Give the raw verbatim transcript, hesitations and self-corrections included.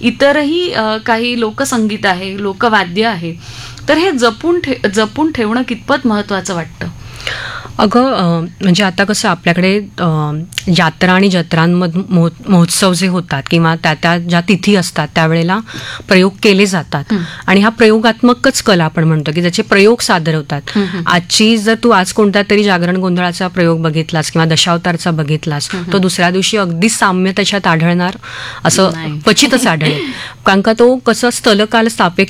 इतरही अ, काही लोकसंगीत आहे, लोकवाद्य आहे, तर हे जपून ठे जपून ठेवणं कितपत महत्त्वाचं वाटतं? अगं अ, म्हणजे आता कसं आपल्याकडे अ, यात्रा आणि जत्रांमध महो महोत्सव जे होतात किंवा त्या त्या ज्या तिथी असतात त्यावेळेला प्रयोग केले जातात आणि हा प्रयोगात्मकच कला आपण म्हणतो की ज्याचे प्रयोग सादर होतात. आजची जर तू आज कोणत्या तरी जागरण गोंधळाचा प्रयोग बघितलास किंवा दशावतारचा बघितलास तो दुसऱ्या दिवशी अगदी साम्य त्याच्यात आढळणार असं नाही. क्वचितच आढळेल. कारण का तो कसं स्थलकाल सापेक्ष